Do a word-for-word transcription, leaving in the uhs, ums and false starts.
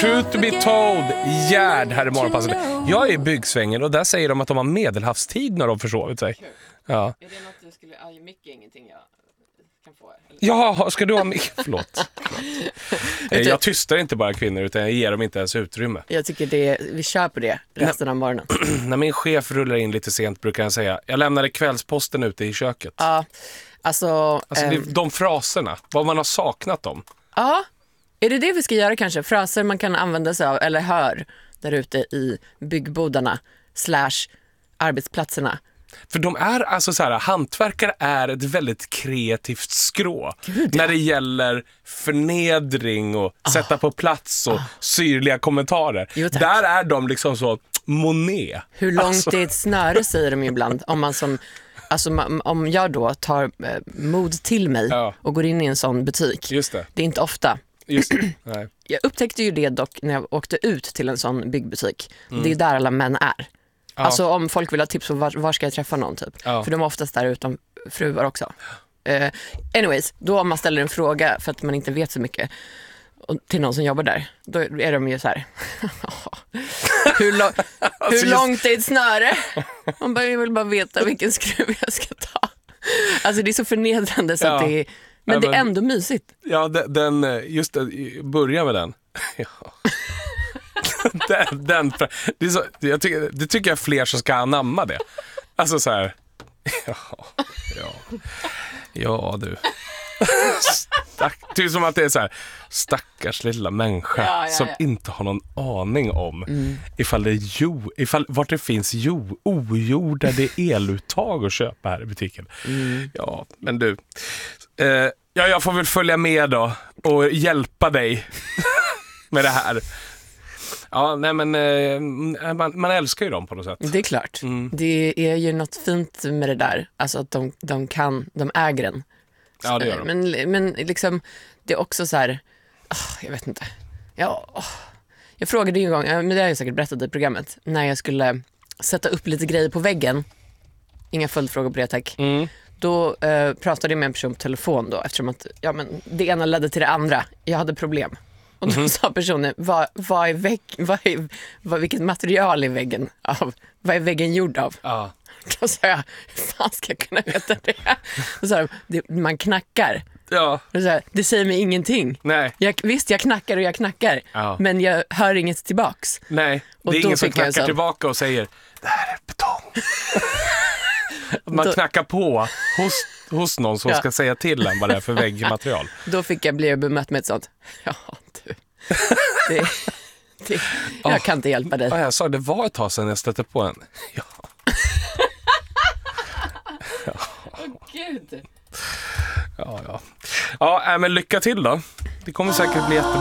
Truth to be told, Gerd här i morgonpasset. Jag är i byggsvängen och där säger de att de har medelhavstid när de försovit sig. Ja. Är det något du skulle... Aj, mycket är ingenting jag kan få. Eller? Ja, ska du ha mycket? Förlåt. Förlåt. Jag tystar inte bara kvinnor utan jag ger dem inte ens utrymme. Jag tycker det, vi kör på det resten av morgonen. När min chef rullar in lite sent brukar jag säga, jag lämnade kvällsposten ute i köket. Ja, alltså... Alltså eh, det, de fraserna, vad man har saknat dem. Ja, är det det vi ska göra kanske? Fraser man kan använda sig av eller hör där ute i byggbodarna slash arbetsplatserna. För de är alltså så här, hantverkare är ett väldigt kreativt skrå. Gud, ja. När det gäller förnedring och Ah. sätta på plats och ah. syrliga kommentarer. Jo, tack. Där är de liksom så Monet. Hur långt alltså. är ett snöre, säger de ibland. Om man som, alltså om jag då tar eh, mod till mig Ja. och går in i en sån butik. Just det. Det är inte ofta. Just det. Nej. Jag upptäckte ju det dock när jag åkte ut till en sån byggbutik. Mm. Det är där alla män är. Ja. Alltså om folk vill ha tips på var, var ska jag träffa någon typ. Ja. För de är oftast där utan fruar också. Uh, anyways, då om man ställer en fråga för att man inte vet så mycket och till någon som jobbar där, då är de ju så här. hur, lo- hur Alltså just- långt är ett snöre? Man bara, jag vill bara veta vilken skruv jag ska ta. Alltså det är så förnedrande så Ja. att det är, men Ja, det är men- ändå mysigt. Ja, den, den just det, börja med den. Ja. den, den det, är så, jag tycker, det tycker jag fler som ska anamma det. Alltså så här. Ja, ja, ja du. Stack, det är som att det är så här, stackars lilla människa Ja, ja, som ja. inte har någon aning om Mm. ifall det är jo, ifall, vart det finns jo, ojordade eluttag att köpa här i butiken. Mm. Ja, men du, eh, ja, jag får väl följa med då och hjälpa dig med det här. Ja, nej men eh, man, man älskar ju dem på något sätt. Det är klart. Mm. Det är ju något fint med det där. Alltså att de, de kan, de äger den. Ja, det gör de. Men, men liksom, det är också så här, oh, jag vet inte. Ja, oh. Jag frågade ju en gång, men det har jag säkert berättat i programmet, när jag skulle sätta upp lite grejer på väggen. Inga följdfrågor på det, tack. Mm. Då eh, pratade jag med en person på telefon då, eftersom att ja, men det ena ledde till det andra. Jag hade problem. Och då Mm. sa personen, vad, vad är vägg, vad är, vad, vilket material är väggen av? Vad är väggen gjord av? Ja. Då sa jag, hur fan ska jag kunna veta det? Då sa de, det, man knackar. Ja, Då sa jag, det säger mig ingenting. nej, Jag, visst, jag knackar och jag knackar, Ja. men jag hör inget tillbaks. nej. Och Det är då ingen som fick jag en knackar sån- tillbaka och säger, det här är betong. Man Då- knackar på hos, hos någon som Ja. ska säga till en vad det är för väggmaterial. Då fick jag bli bemött med ett sånt, ja du, det, det, jag Oh. kan inte hjälpa dig. Ja, jag sa, det var ett tag sedan jag stötte på en. Ja. Åh gud. Ja, ja. Ja, äh, men lycka till då. Det kommer säkert bli jättebra.